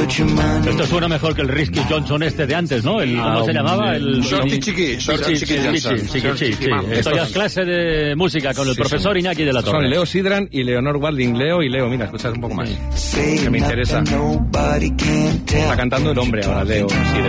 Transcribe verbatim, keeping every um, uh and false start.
Esto suena mejor que el Risky Johnson este de antes, ¿no? El, ¿Cómo ah, se llamaba? El Shorty Chiqui. Shorty Chiqui. Sí, sí. Esto ya es clase de música con el sí, profesor sí. Iñaki de la Torre. Son Leo Sidran y Leonor Walding. Leo y Leo, mira, escuchad un poco más. Que me interesa. Está cantando el hombre ahora, Leo Sidran.